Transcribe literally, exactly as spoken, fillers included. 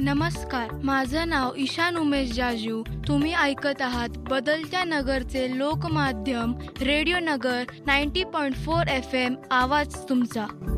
नमस्कार, माझं नाव ईशान उमेश जाजू. तुम्ही ऐकत आहात बदलत्या नगरचे लोकमाध्यम रेडिओ नगर नव्वद पॉईंट चार एफ एम. आवाज तुमचा.